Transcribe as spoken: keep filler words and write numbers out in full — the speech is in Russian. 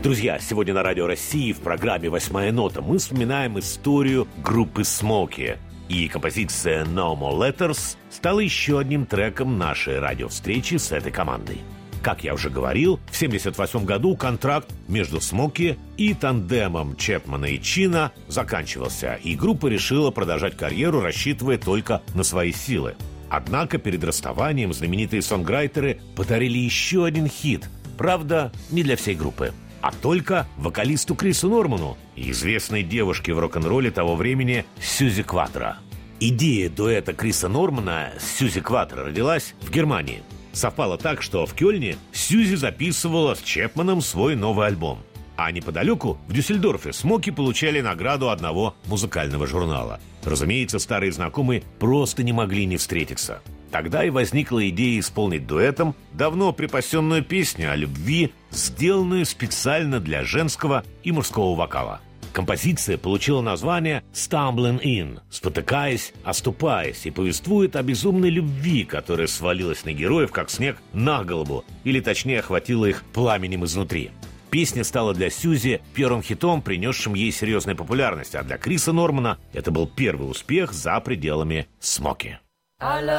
Друзья, сегодня на Радио России в программе «Восьмая нота» мы вспоминаем историю группы Смоки. И композиция «No More Letters» стала еще одним треком нашей радиовстречи с этой командой. Как я уже говорил, в семьдесят восьмом году контракт между Смоки и тандемом Чепмана и Чина заканчивался, и группа решила продолжать карьеру, рассчитывая только на свои силы. Однако перед расставанием знаменитые сонграйтеры подарили еще один хит, правда, не для всей группы, а только вокалисту Крису Норману и известной девушке в рок-н-ролле того времени Сьюзи Кватро. Идея дуэта Криса Нормана с Сьюзи Кватро родилась в Германии. Совпало так, что в Кёльне Сьюзи записывала с Чепманом свой новый альбом. А неподалеку, в Дюссельдорфе, Смоки получали награду одного музыкального журнала. Разумеется, старые знакомые просто не могли не встретиться. Тогда и возникла идея исполнить дуэтом давно припасенную песню о любви, сделанную специально для женского и мужского вокала. Композиция получила название «Stumbling In», спотыкаясь, оступаясь, и повествует о безумной любви, которая свалилась на героев, как снег на голову, или точнее охватила их пламенем изнутри. Песня стала для Сьюзи первым хитом, принесшим ей серьезную популярность, а для Криса Нормана это был первый успех за пределами Смоки.